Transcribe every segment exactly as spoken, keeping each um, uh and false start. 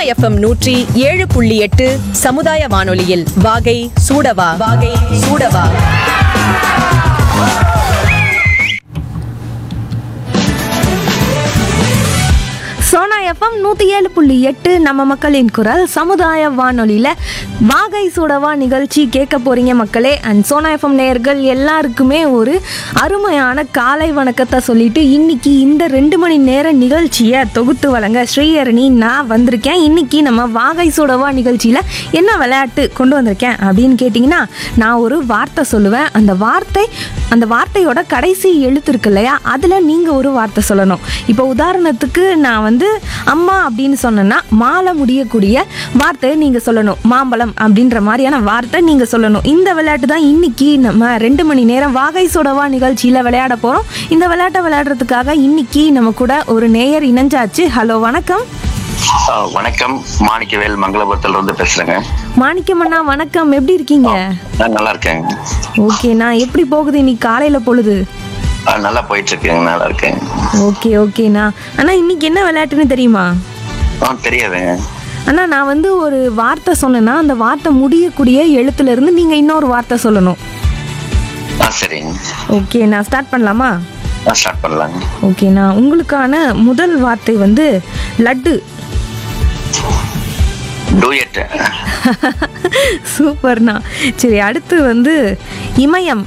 FM நூற்றி ஏழு புள்ளி எட்டு சமுதாய வானொலியில் வாகை சூடவா வாகை சூடவா. சோனா எஃப்எம் நூற்றி ஏழு புள்ளி எட்டு நம்ம மக்களின் குரல் சமுதாய வானொலியில் வாகை சூடவா நிகழ்ச்சி கேட்க போகிறீங்க மக்களே. அண்ட் சோனா எஃப்எம் நேயர்கள் எல்லாருக்குமே ஒரு அருமையான காலை வணக்கத்தை சொல்லிட்டு இன்னைக்கு இந்த ரெண்டு மணி நேர நிகழ்ச்சியை தொகுத்து வழங்க ஸ்ரீஹரணி நான் வந்திருக்கேன். இன்னைக்கு நம்ம வாகை சூடவா நிகழ்ச்சியில் என்ன விளையாட்டு கொண்டு வந்திருக்கேன் அப்படின்னு கேட்டிங்கன்னா, நான் ஒரு வார்த்தை சொல்லுவேன். அந்த வார்த்தை அந்த வார்த்தையோட கடைசி எழுத்து இருக்கு இல்லையா, அதில் நீங்கள் ஒரு வார்த்தை சொல்லணும். இப்போ உதாரணத்துக்கு நான் வந்து அம்மா அப்படின்னு சொன்னேன்னா மாலை முடியக்கூடிய வார்த்தையை நீங்கள் சொல்லணும். மாம்பழம் அப்படின்ற மாதிரியான வார்த்தை நீங்கள் சொல்லணும். இந்த விளையாட்டு தான் இன்னைக்கு நம்ம ரெண்டு மணி நேரம் வாகை சூடவா நிகழ்ச்சியில் விளையாட போகிறோம். இந்த விளையாட்டை விளையாடுறதுக்காக இன்னைக்கு நம்ம கூட ஒரு நேயர் இணைஞ்சாச்சு. ஹலோ, வணக்கம். வணக்கம், மாணிக்கவேல் மங்களபுரத்துல இருந்து பேசுறேங்க. மாணிக்கம் அண்ணா வணக்கம், எப்படி இருக்கீங்க? நான் நல்லா இருக்கேன். ஓகே, நான் எப்படி போகுது இன்னைக்கு காலையில பொழுது? நல்லா போயிட்டு இருக்கேங்க, நல்லா இருக்கேன். ஓகே ஓகேண்ணா. அண்ணா இன்னைக்கு என்ன விளையாட்டுன்னு தெரியுமா? ஆ தெரியாதுங்க. அண்ணா நான் வந்து ஒரு வார்த்தை சொன்னேன்னா அந்த வார்த்தை முடியக்கூடிய எழுத்துல இருந்து நீங்க இன்னொரு வார்த்தை சொல்லணும். ஆ சரிங்க. ஓகே, நான் ஸ்டார்ட் பண்ணலாமா? ஆ ஸ்டார்ட் பண்ணலாங்க. ஓகேண்ணா, உங்களுக்கான முதல் வார்த்தை வந்து லட்டு. டூயட். சூப்பர்ண்ணா. சரி, அடுத்து வந்து இமயம்.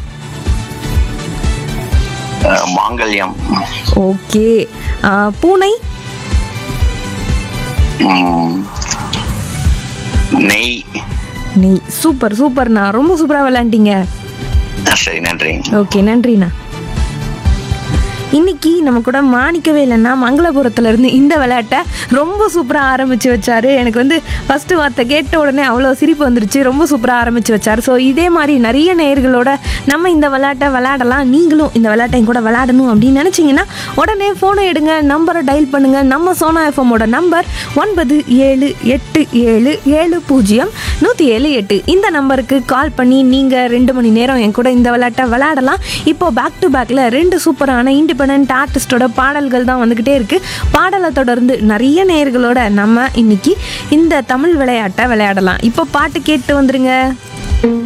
மாங்கல்யம். ஓகே. பூனை. நெய். நெய். சூப்பர் சூப்பர்ண்ணா, ரொம்ப சூப்பரா விளையாண்டீங்க. சரி, நன்றி. ஓகே, நன்றிண்ணா. இன்னைக்கு நம்ம கூட மாணிக்கவே இல்லைன்னா மங்களபுரத்துல இருந்து இந்த விளையாட்டை ரொம்ப சூப்பராக ஆரம்பிச்சு வச்சாரு. எனக்கு வந்து ஃபர்ஸ்ட் வார்த்தை கேட்ட உடனே அவ்வளோ சிரிப்பு வந்துருச்சு. ரொம்ப சூப்பராக ஆரம்பிச்சு வச்சாரு. ஸோ இதே மாதிரி நிறைய நேயர்களோட நம்ம இந்த விளையாட்டை விளையாடலாம். நீங்களும் இந்த விளையாட்டையும் கூட விளையாடணும் அப்படின்னு நினச்சிங்கன்னா உடனே ஃபோனை எடுங்க, நம்பரை டயல் பண்ணுங்க. நம்ம சோனா எஃப்எம்மோட நம்பர் ஒன்பது ஏழு எட்டு ஏழு ஏழு பூஜ்ஜியம் நூற்றி ஏழு எட்டு. இந்த நம்பருக்கு கால் பண்ணி நீங்கள் ரெண்டு மணி நேரம் என் கூட இந்த விளையாட்டை விளையாடலாம். இப்போ பேக் டு பேக்கில் ரெண்டு சூப்பரான இண்டிபெண்டன்ட் ஆர்டிஸ்டோட பாடல்கள் தான் வந்துக்கிட்டே இருக்குது. பாடலை தொடர்ந்து நிறைய நேயர்களோட நம்ம இன்னைக்கு இந்த தமிழ் விளையாட்டை விளையாடலாம். இப்போ பாட்டு கேட்டு வந்துருங்க.